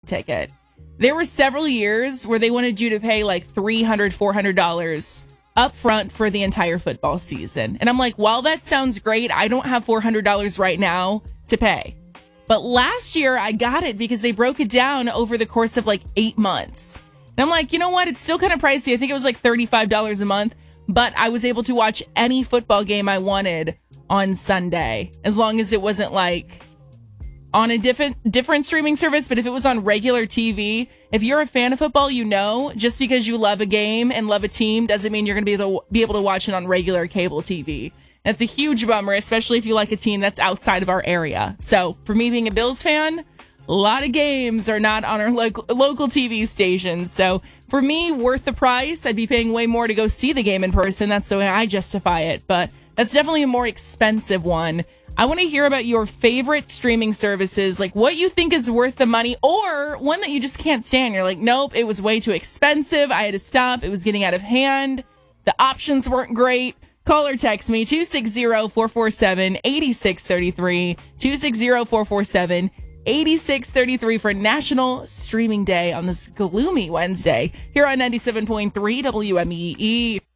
ticket. There were several years where they wanted you to pay like $300, $400 up front for the entire football season. And I'm like, while that sounds great, I don't have $400 right now to pay. But last year I got it because they broke it down over the course of like 8 months. And I'm like, you know what? It's still kind of pricey. I think it was like $35 a month, but I was able to watch any football game I wanted on Sunday, as long as it wasn't like on a different streaming service. But if it was on regular TV, if you're a fan of football, you know, just because you love a game and love a team doesn't mean you're going to be able to watch it on regular cable TV. That's a huge bummer, especially if you like a team that's outside of our area. So for me being a Bills fan, a lot of games are not on our local TV stations. So for me, worth the price. I'd be paying way more to go see the game in person. That's the way I justify it. But that's definitely a more expensive one. I want to hear about your favorite streaming services, like what you think is worth the money, or one that you just can't stand. You're like, nope, it was way too expensive. I had to stop. It was getting out of hand. The options weren't great. Call or text me, 260-447-8633, 260-447-8633 for National Streaming Day on this gloomy Wednesday here on 97.3 WMEE.